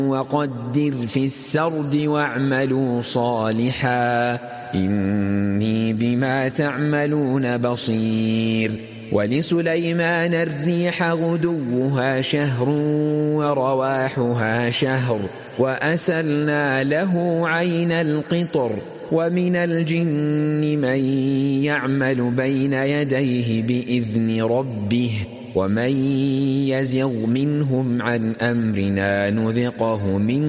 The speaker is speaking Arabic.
وقدر في السرد واعملوا صالحا إني بما تعملون بصير. ولسليمان الريح غدوها شهر ورواحها شهر وأسلنا له عين القطر. ومن الجن من يعمل بين يديه بإذن ربه ومن يزغ منهم عن أمرنا نذقه من